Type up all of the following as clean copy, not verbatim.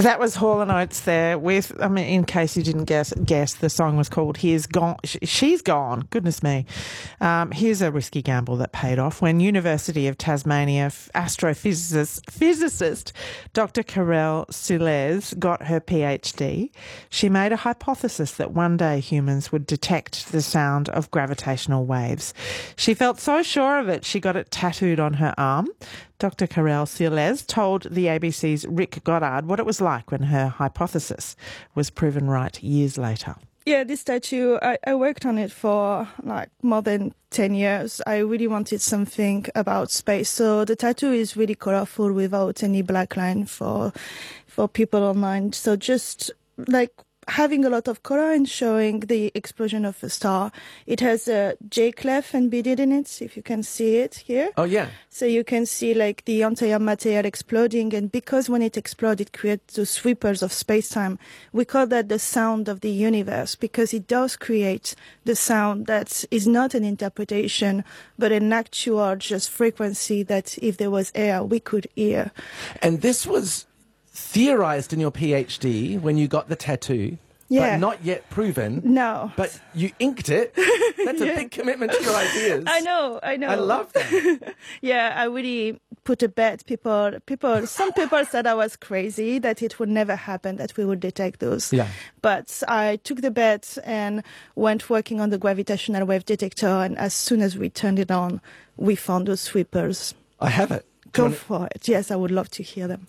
That was Hall and Oates there with, I mean, in case you didn't guess, the song was called He's Gone, She's Gone. Goodness me. Here's a risky gamble that paid off. When University of Tasmania astrophysicist Dr. Karel Sules got her PhD, she made a hypothesis that one day humans would detect the sound of gravitational waves. She felt so sure of it, she got it tattooed on her arm. Dr. Karel Sules told the ABC's Rick Goddard what it was like when her hypothesis was proven right years later. Yeah, this tattoo, I worked on it for like more than 10 years. I really wanted something about space. So the tattoo is really colorful without any black line for people online. So just like having a lot of color and showing the explosion of a star. It has a J clef embedded in it, if you can see it here. Oh, yeah. So you can see like the entire material exploding, and because when it explodes, it creates those sweepers of space-time. We call that the sound of the universe, because it does create the sound that is not an interpretation, but an actual just frequency that if there was air, we could hear. And this was theorized in your PhD when you got the tattoo, yeah, but not yet proven. No. But you inked it. That's a big commitment to your ideas. I know. I love that. Yeah, I really put a bet. Some people said I was crazy, that it would never happen, that we would detect those. Yeah. But I took the bet and went working on the gravitational wave detector, and as soon as we turned it on, we found those sweepers. I have it. Go for it. Yes, I would love to hear them.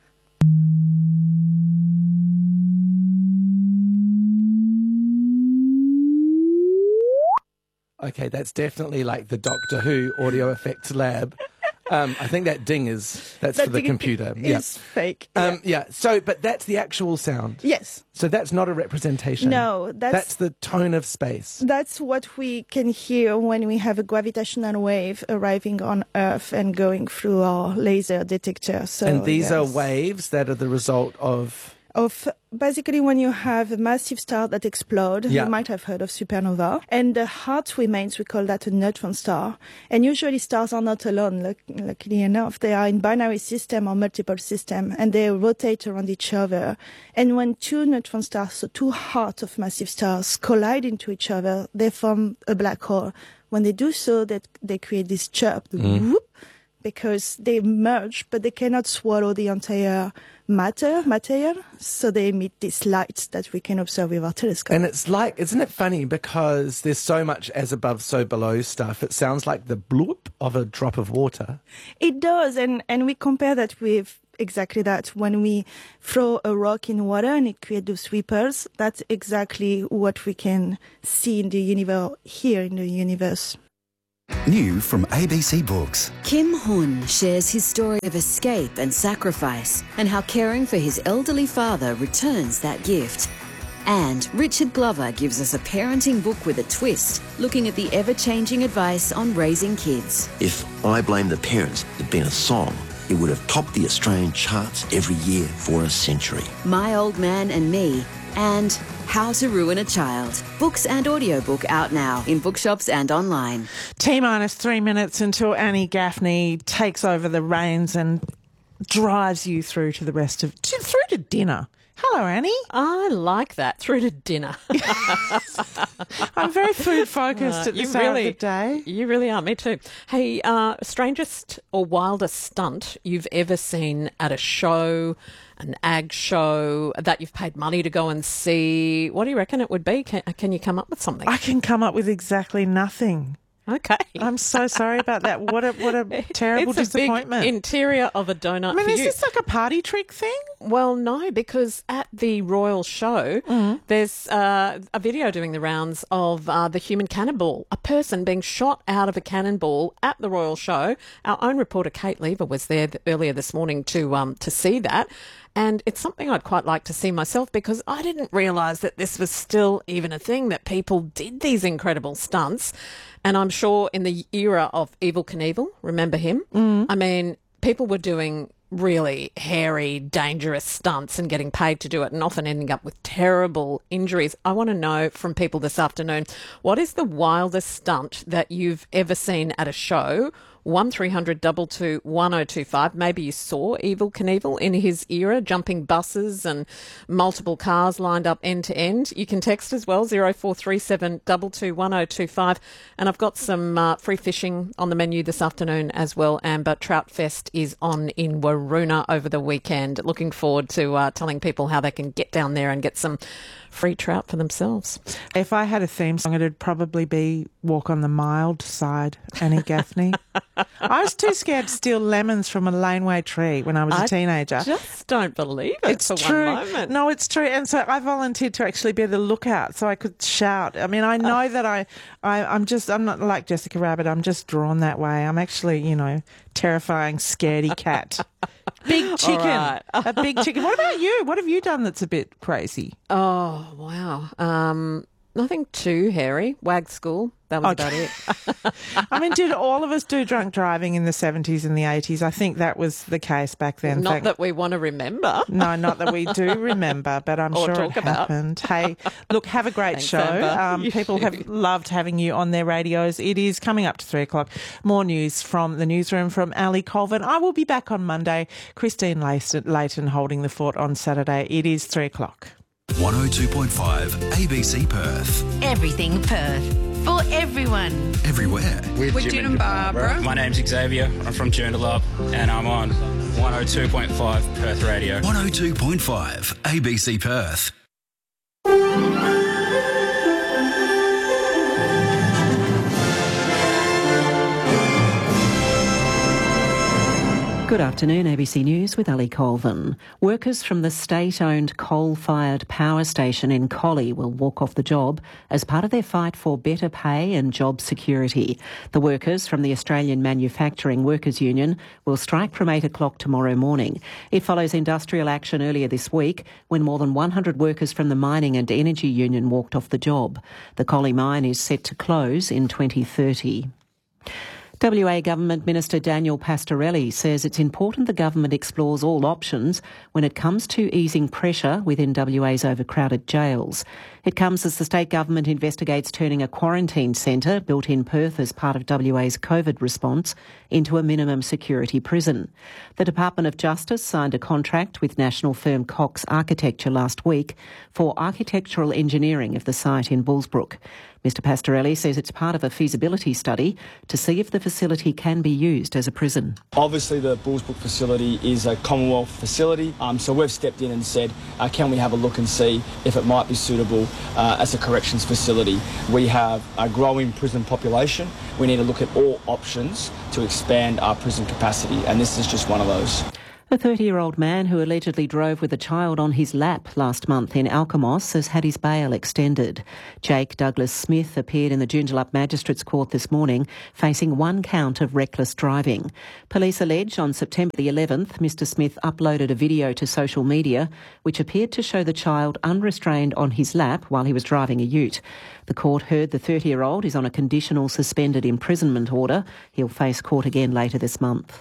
Okay, that's definitely like the Doctor Who audio effects lab. I think that ding that's for the computer. It's fake. But that's the actual sound. Yes. So that's not a representation. No, that's the tone of space. That's what we can hear when we have a gravitational wave arriving on Earth and going through our laser detector. So, and these are waves that are the result of basically when you have a massive star that explodes, you might have heard of supernova, and the heart remains, we call that a neutron star. And usually stars are not alone, luckily enough. They are in binary system or multiple system, and they rotate around each other. And when two neutron stars, so two hearts of massive stars, collide into each other, they form a black hole. When they do so, they create this chirp, whoop, because they merge, but they cannot swallow the entire material, so they emit this light that we can observe with our telescope. And it's like, isn't it funny, because there's so much as above, so below stuff, it sounds like the bloop of a drop of water. It does, and we compare that with exactly that. When we throw a rock in water and it creates those sweepers, that's exactly what we can see in the universe, here in the universe. New from ABC Books. Kim Hun shares his story of escape and sacrifice, and how caring for his elderly father returns that gift. And Richard Glover gives us a parenting book with a twist, looking at the ever-changing advice on raising kids. If I Blame the Parents had been a song, it would have topped the Australian charts every year for a century. My Old Man and Me, and How to Ruin a Child. Books and audiobook out now in bookshops and online. T-minus 3 minutes until Annie Gaffney takes over the reins and drives you through to dinner. Hello, Annie. I like that. Through to dinner. I'm very food focused at this hour of the day. You really are. Me too. Hey, strangest or wildest stunt you've ever seen at a show, an ag show that you've paid money to go and see? What do you reckon it would be? Can you come up with something? I can come up with exactly nothing. Okay. I'm so sorry about that. What a terrible disappointment. Big interior of a donut. I mean, for is you. this like a party trick thing? Well, no, because at the Royal Show, there's a video doing the rounds of the human cannonball, a person being shot out of a cannonball at the Royal Show. Our own reporter, Kate Lever, was there earlier this morning to see that. And it's something I'd quite like to see myself, because I didn't realise that this was still even a thing, that people did these incredible stunts. And I'm sure in the era of Evel Knievel, remember him? I mean, people were doing really hairy, dangerous stunts and getting paid to do it, and often ending up with terrible injuries. I want to know from people this afternoon, what is the wildest stunt that you've ever seen at a show? 1300 222 1025. Maybe you saw Evel Knievel in his era, jumping buses and multiple cars lined up end to end. You can text as well, 0437 22 1025. And I've got some free fishing on the menu this afternoon as well, Amber. Trout Fest is on in Waroona over the weekend. Looking forward to telling people how they can get down there and get some free trout for themselves. If I had a theme song, it'd probably be Walk on the Mild Side, Annie Gaffney. I was too scared to steal lemons from a laneway tree when I was a teenager. Just don't believe it. It's true. One moment. No, it's true. And so I volunteered to actually be the lookout so I could shout. I mean, I know that I'm not like Jessica Rabbit. I'm just drawn that way. I'm actually, terrifying, scaredy cat. Big chicken. Right. A big chicken. What about you? What have you done that's a bit crazy? Oh, wow. Nothing too hairy. Wag school. That was about it. I mean, did all of us do drunk driving in the 70s and the 80s? I think that was the case back then. Not that we want to remember. No, not that we do remember, but I'm sure it happened. Hey, look, have a great show. People have loved having you on their radios. It is coming up to 3 o'clock. More news from the newsroom from Ali Colvin. I will be back on Monday. Christine Layton holding the fort on Saturday. It is 3 o'clock. 102.5 ABC Perth. Everything Perth. For everyone. Everywhere. With Jim and Barbara. My name's Xavier. I'm from Joondalup and I'm on 102.5 Perth Radio. 102.5 ABC Perth. Good afternoon, ABC News with Ali Colvin. Workers from the state-owned coal-fired power station in Collie will walk off the job as part of their fight for better pay and job security. The workers from the Australian Manufacturing Workers Union will strike from 8 o'clock tomorrow morning. It follows industrial action earlier this week when more than 100 workers from the Mining and Energy Union walked off the job. The Collie mine is set to close in 2030. WA Government Minister Daniel Pastorelli says it's important the government explores all options when it comes to easing pressure within WA's overcrowded jails. It comes as the state government investigates turning a quarantine centre built in Perth as part of WA's COVID response into a minimum security prison. The Department of Justice signed a contract with national firm Cox Architecture last week for architectural engineering of the site in Bullsbrook. Mr Pastorelli says it's part of a feasibility study to see if the facility can be used as a prison. Obviously the Bullsbrook facility is a Commonwealth facility, so we've stepped in and said, can we have a look and see if it might be suitable as a corrections facility. We have a growing prison population. We need to look at all options to expand our prison capacity, and this is just one of those. A 30-year-old man who allegedly drove with a child on his lap last month in Alkimos has had his bail extended. Jake Douglas Smith appeared in the Joondalup Magistrates Court this morning, facing one count of reckless driving. Police allege on September the 11th, Mr Smith uploaded a video to social media which appeared to show the child unrestrained on his lap while he was driving a ute. The court heard the 30-year-old is on a conditional suspended imprisonment order. He'll face court again later this month.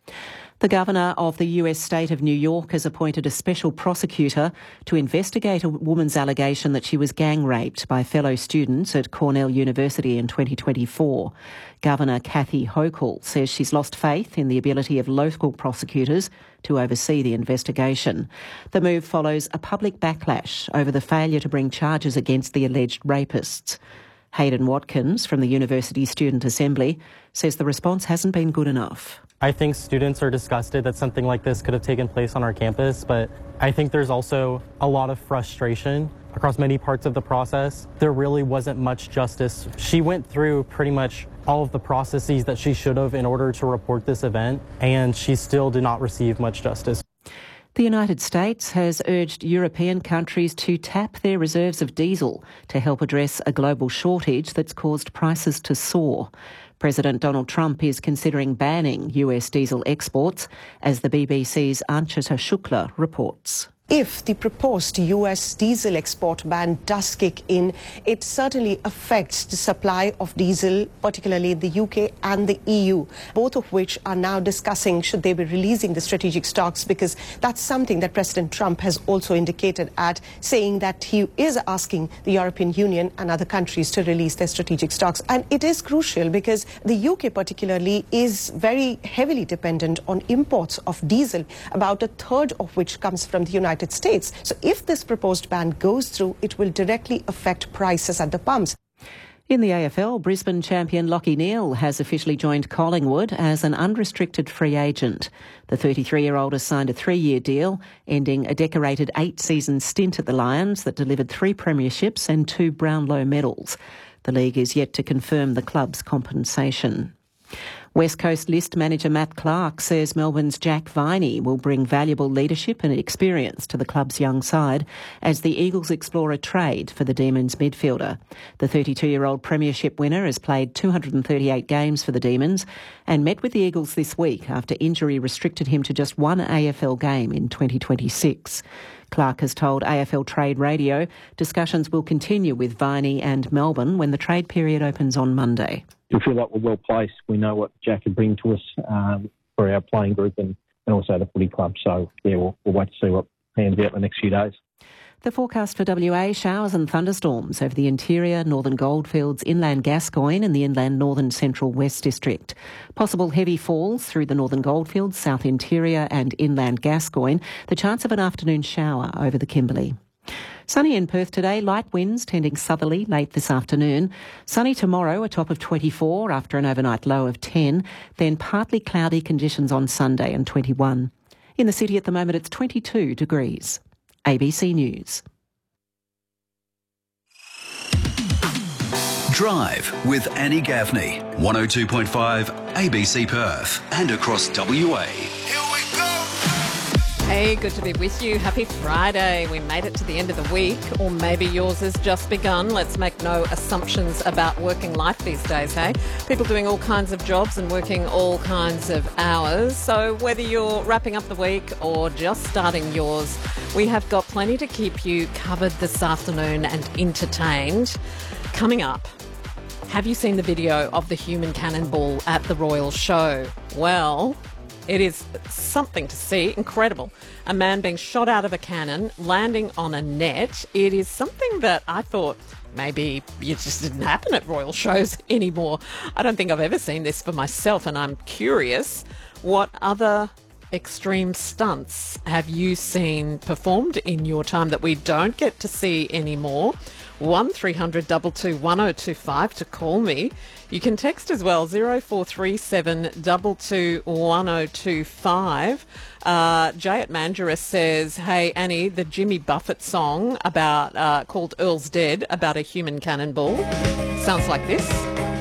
The governor of the US state of New York has appointed a special prosecutor to investigate a woman's allegation that she was gang raped by fellow students at Cornell University in 2024. Governor Kathy Hochul says she's lost faith in the ability of local prosecutors to oversee the investigation. The move follows a public backlash over the failure to bring charges against the alleged rapists. Hayden Watkins from the University Student Assembly says the response hasn't been good enough. I think students are disgusted that something like this could have taken place on our campus, but I think there's also a lot of frustration across many parts of the process. There really wasn't much justice. She went through pretty much all of the processes that she should have in order to report this event, and she still did not receive much justice. The United States has urged European countries to tap their reserves of diesel to help address a global shortage that's caused prices to soar. President Donald Trump is considering banning US diesel exports, as the BBC's Anchita Shukla reports. If the proposed US diesel export ban does kick in, it certainly affects the supply of diesel, particularly in the UK and the EU, both of which are now discussing should they be releasing the strategic stocks, because that's something that President Trump has also indicated at, saying that he is asking the European Union and other countries to release their strategic stocks. And it is crucial because the UK particularly is very heavily dependent on imports of diesel, about a third of which comes from the United States. So if this proposed ban goes through, it will directly affect prices at the pumps. In the AFL, Brisbane champion Lachie Neale has officially joined Collingwood as an unrestricted free agent. The 33-year-old has signed a 3-year deal, ending a decorated 8-season stint at the Lions that delivered 3 premierships and 2 Brownlow medals. The league is yet to confirm the club's compensation. West Coast List manager Matt Clark says Melbourne's Jack Viney will bring valuable leadership and experience to the club's young side as the Eagles explore a trade for the Demons midfielder. The 32-year-old premiership winner has played 238 games for the Demons and met with the Eagles this week after injury restricted him to just 1 AFL game in 2026. Clark has told AFL Trade Radio discussions will continue with Viney and Melbourne when the trade period opens on Monday. We feel like we're well placed. We know what Jack can bring to us for our playing group and also the footy club. So, yeah, we'll wait to see what pans out in the next few days. The forecast for WA, showers and thunderstorms over the interior, northern Goldfields, inland Gascoyne and the inland northern central West District. Possible heavy falls through the northern Goldfields, south interior and inland Gascoyne. The chance of an afternoon shower over the Kimberley. Sunny in Perth today, light winds tending southerly late this afternoon. Sunny tomorrow, a top of 24 after an overnight low of 10. Then partly cloudy conditions on Sunday and 21. In the city at the moment, it's 22 degrees. ABC News. Drive with Annie Gaffney, 102.5 ABC Perth and across WA. Hey, good to be with you. Happy Friday. We made it to the end of the week, or maybe yours has just begun. Let's make no assumptions about working life these days, hey? People doing all kinds of jobs and working all kinds of hours. So whether you're wrapping up the week or just starting yours, we have got plenty to keep you covered this afternoon and entertained. Coming up, have you seen the video of the human cannonball at the Royal Show? Well, it is something to see, incredible. A man being shot out of a cannon, landing on a net. It is something that I thought maybe it just didn't happen at royal shows anymore. I don't think I've ever seen this for myself, and I'm curious, what other extreme stunts have you seen performed in your time that we don't get to see anymore? 1300 222 1025 to call me. You can text as well, 0437 22 1025. Jay at Mandurah says, hey, Annie, the Jimmy Buffett song about called Earl's Dead, about a human cannonball. Sounds like this.